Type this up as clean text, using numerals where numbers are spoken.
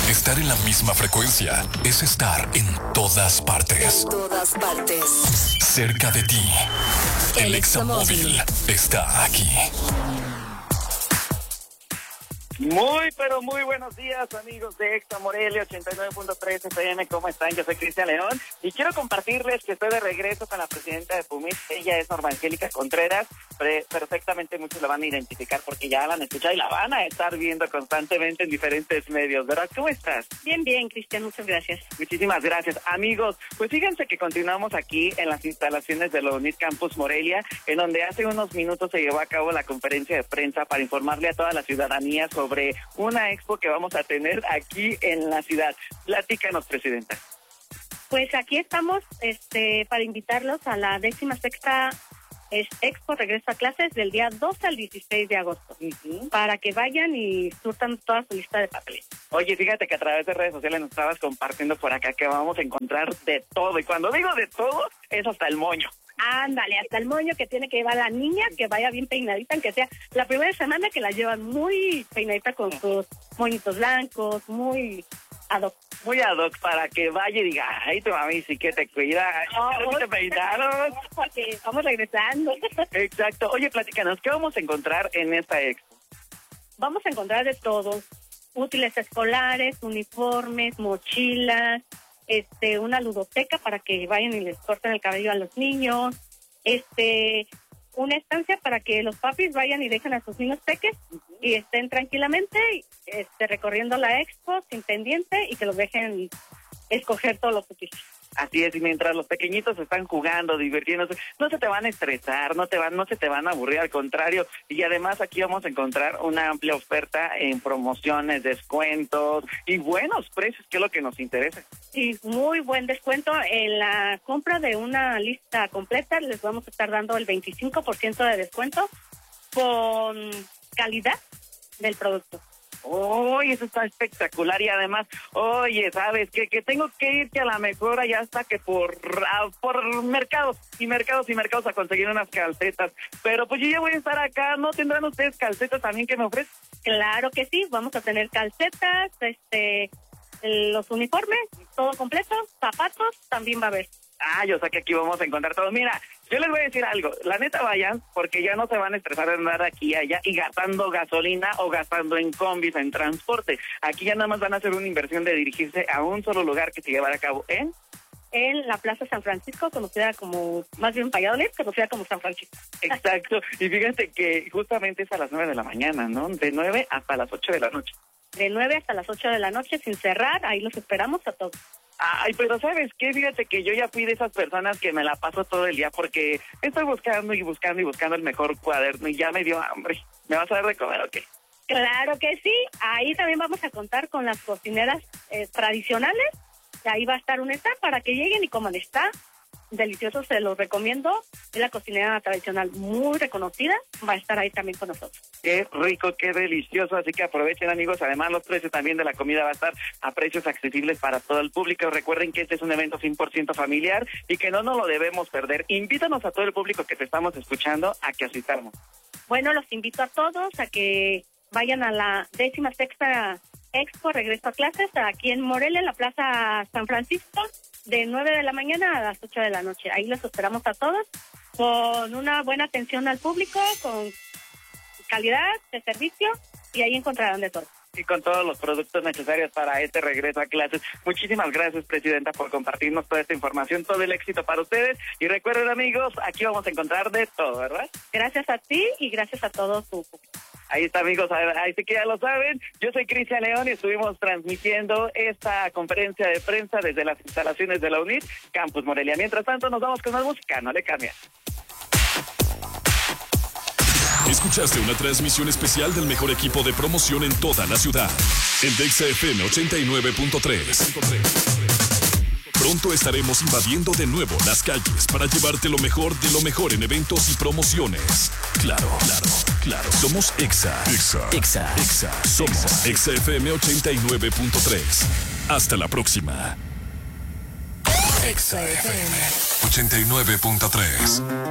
Estar en la misma frecuencia es estar en todas partes. En todas partes. Cerca de ti. El Examóvil está aquí. Muy, pero muy buenos días, amigos de Exa Morelia 89.3 FM. ¿Cómo están? Yo soy Cristian León y quiero compartirles que estoy de regreso con la presidenta de PUMIT. Ella es Norma Angélica Contreras. Perfectamente muchos la van a identificar porque ya la han escuchado y la van a estar viendo constantemente en diferentes medios, ¿verdad? ¿Cómo estás? Bien, bien, Cristian, muchas gracias. Muchísimas gracias. Amigos, pues fíjense que continuamos aquí en las instalaciones de la UNIT Campus Morelia, en donde hace unos minutos se llevó a cabo la conferencia de prensa para informarle a toda la ciudadanía sobre una expo que vamos a tener aquí en la ciudad. Platícanos, presidenta. Pues aquí estamos para invitarlos a la 16ª Expo Regreso a Clases del día 12 al 16 de agosto, para que vayan y surtan toda su lista de papeles. Oye, fíjate que a través de redes sociales nos estabas compartiendo por acá que vamos a encontrar de todo, y cuando digo de todo, es hasta el moño. Ándale, hasta el moño que tiene que llevar la niña, que vaya bien peinadita, aunque sea la primera semana que la llevan muy peinadita con sus moñitos blancos, muy ad hoc. Muy ad hoc, para que vaya y diga, ay, tu mami sí que te cuida, te peinaron. Porque estamos regresando. Exacto. Oye, platícanos, ¿qué vamos a encontrar en esta expo? Vamos a encontrar de todo, útiles escolares, uniformes, mochilas, una ludoteca para que vayan y les corten el cabello a los niños, una estancia para que los papis vayan y dejen a sus niños peques y estén tranquilamente recorriendo la expo sin pendiente y que los dejen escoger todos los útiles. Así es, y mientras los pequeñitos están jugando, divirtiéndose, no se te van a estresar, no se te van a aburrir, al contrario. Y además aquí vamos a encontrar una amplia oferta en promociones, descuentos y buenos precios, que es lo que nos interesa. Sí, muy buen descuento. En la compra de una lista completa les vamos a estar dando el 25% de descuento con calidad del producto. Oye, eso está espectacular. Y además, oye, ¿sabes qué? Que tengo que irte a la mejor allá hasta que por mercados a conseguir unas calcetas. Pero pues yo ya voy a estar acá. ¿No tendrán ustedes calcetas también que me ofrecen? Claro que sí, vamos a tener calcetas, los uniformes, todo completo, zapatos, también va a haber. O sea que aquí vamos a encontrar todo. Mira, yo les voy a decir algo, la neta vayan, porque ya no se van a estresar de andar aquí y allá y gastando gasolina o gastando en combis, en transporte. Aquí ya nada más van a hacer una inversión de dirigirse a un solo lugar que se llevará a cabo en la Plaza San Francisco, conocida como, más bien Valladolid, conocida como San Francisco. Exacto, y fíjate que justamente es a las 9 de la mañana, ¿no? De 9 hasta las 8 de la noche. De 9 hasta las 8 de la noche, sin cerrar, ahí los esperamos a todos. Ay, pero ¿sabes qué? Fíjate que yo ya fui de esas personas que me la paso todo el día porque estoy buscando el mejor cuaderno y ya me dio hambre. ¿Me vas a dar de comer o qué? Claro que sí. Ahí también vamos a contar con las cocineras tradicionales. Ahí va a estar un stand para que lleguen y coman. Está delicioso, se los recomiendo. Es la cocinera tradicional muy reconocida. Va a estar ahí también con nosotros. Qué rico, qué delicioso, así que aprovechen, amigos. Además, los precios también de la comida va a estar a precios accesibles para todo el público. Recuerden que este es un evento 100% familiar y que no nos lo debemos perder. Invítanos a todo el público que te estamos escuchando a que asistamos. Bueno, los invito a todos a que vayan a la 16ª Expo Regreso a Clases aquí en Morelia, en la Plaza San Francisco, de 9 de la mañana a las 8 de la noche. Ahí los esperamos a todos con una buena atención al público, con calidad de servicio, y ahí encontrarán de todo. Y con todos los productos necesarios para este regreso a clases. Muchísimas gracias, presidenta, por compartirnos toda esta información, todo el éxito para ustedes. Y recuerden, amigos, aquí vamos a encontrar de todo, ¿verdad? Gracias a ti y gracias a todo tu público. Ahí está, amigos, ahí sí que ya lo saben. Yo soy Cristian León y estuvimos transmitiendo esta conferencia de prensa desde las instalaciones de la UNIT Campus Morelia. Mientras tanto, nos vamos con más música, no le cambia. Escuchaste una transmisión especial del mejor equipo de promoción en toda la ciudad. El de Exa FM 89.3. Pronto estaremos invadiendo de nuevo las calles para llevarte lo mejor de lo mejor en eventos y promociones. Claro. Somos Exa. Somos Exa FM 89.3. Hasta la próxima. Exa FM 89.3.